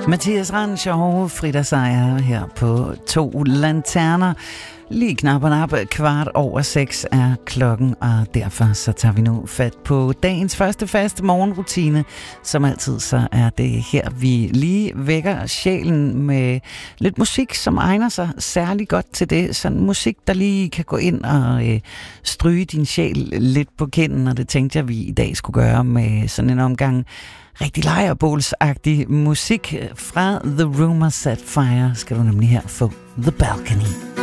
Mathias Ranch og Frida Seier her på 2 lanterner. Lige knap og nap 6:15 er klokken, og derfor så tager vi nu fat på dagens første faste morgenrutine. Som altid så er det her, vi lige vækker sjælen med lidt musik, som egner sig særlig godt til det. Sådan musik, der lige kan gå ind og stryge din sjæl lidt på kinden, og det tænkte jeg, vi i dag skulle gøre med sådan en omgang rigtig lejrebålsagtig musik fra The Rumor Set Fire. Skal du nemlig her få The Balcony.